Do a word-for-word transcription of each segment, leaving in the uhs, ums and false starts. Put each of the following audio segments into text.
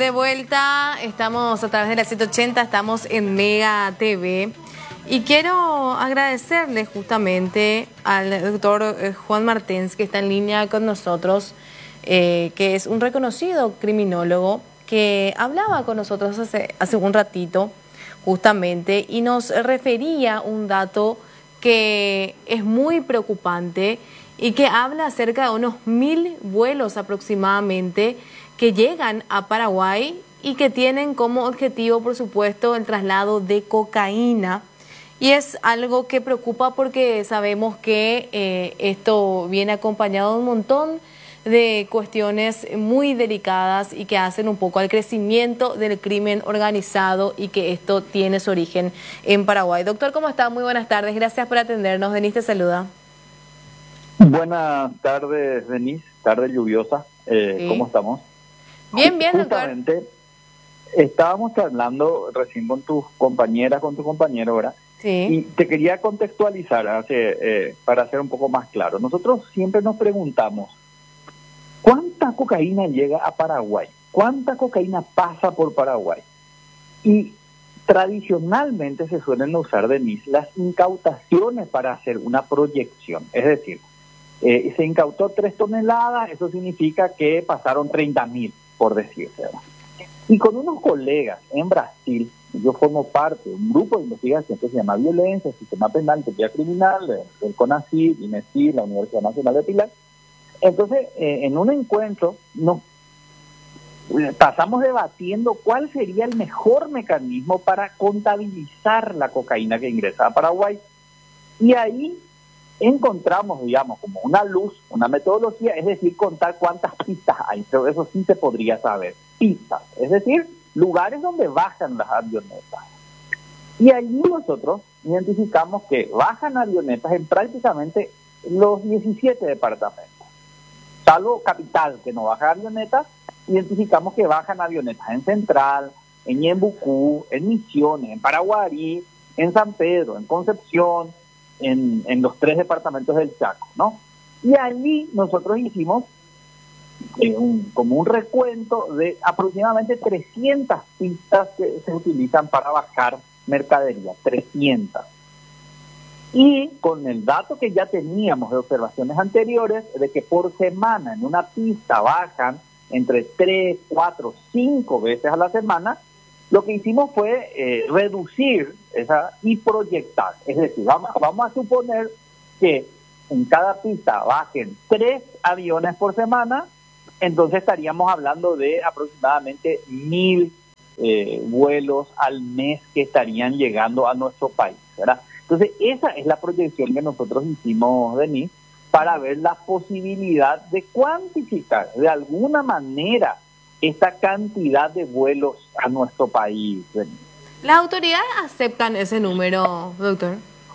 de vuelta, estamos a través de la ciento ochenta, estamos en Mega T V y quiero agradecerle justamente al doctor Juan Martens, que está en línea con nosotros, eh, que es un reconocido criminólogo que hablaba con nosotros hace, hace un ratito justamente y nos refería un dato que es muy preocupante y que habla acerca de unos mil vuelos aproximadamente que llegan a Paraguay y que tienen como objetivo, por supuesto, el traslado de cocaína. Y es algo que preocupa porque sabemos que eh, esto viene acompañado de un montón de cuestiones muy delicadas y que hacen un poco al crecimiento del crimen organizado y que esto tiene su origen en Paraguay. Doctor, ¿cómo está? Muy buenas tardes. Gracias por atendernos. Denise te saluda. Buenas tardes, Denise. Tarde lluviosa. Eh, Sí. ¿Cómo estamos? Bien, bien, doctor. Justamente estábamos hablando recién con tus compañeras, con tu compañero, ¿verdad? Sí. Y te quería contextualizar hace, eh, para ser un poco más claro. Nosotros siempre nos preguntamos, ¿cuánta cocaína llega a Paraguay? ¿Cuánta cocaína pasa por Paraguay? Y tradicionalmente se suelen usar, Denise, las incautaciones para hacer una proyección. Es decir, eh, se incautó tres toneladas, eso significa que pasaron treinta mil, por decirse, ¿verdad? Y con unos colegas en Brasil, yo formo parte de un grupo de investigación que se llama Violencia, Sistema Penal, Teoría Criminal, del CONACYT, INESID, la Universidad Nacional de Pilar. Entonces, eh, en un encuentro, nos eh, pasamos debatiendo cuál sería el mejor mecanismo para contabilizar la cocaína que ingresa a Paraguay. Y ahí encontramos, digamos, como una luz, una metodología, es decir, contar cuántas pistas hay, pero eso sí se podría saber, pistas, es decir, lugares donde bajan las avionetas. Y allí nosotros identificamos que bajan avionetas en prácticamente los diecisiete departamentos, salvo Capital, que no baja avionetas. Identificamos que bajan avionetas en Central, en Ñembucú, en Misiones, en Paraguarí, en San Pedro, en Concepción, En, en los tres departamentos del Chaco, ¿no? Y allí nosotros hicimos eh, un, como un recuento de aproximadamente trescientas pistas que se utilizan para bajar mercadería, trescientas. Y con el dato que ya teníamos de observaciones anteriores, de que por semana en una pista bajan entre tres, cuatro, cinco veces a la semana, lo que hicimos fue eh, reducir esa y proyectar. Es decir, vamos, vamos a suponer que en cada pista bajen tres aviones por semana, entonces estaríamos hablando de aproximadamente mil eh, vuelos al mes que estarían llegando a nuestro país, ¿verdad? Entonces, esa es la proyección que nosotros hicimos, Denise, para ver la posibilidad de cuantificar de alguna manera esta cantidad de vuelos a nuestro país. ¿Las autoridades aceptan ese número, doctor?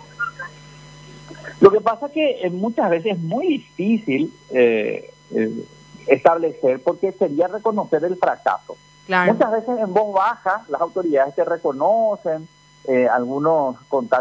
Lo que pasa es que eh, muchas veces es muy difícil eh, eh, establecer, porque sería reconocer el fracaso. Claro. Muchas veces en voz baja las autoridades te reconocen, eh, algunos contactos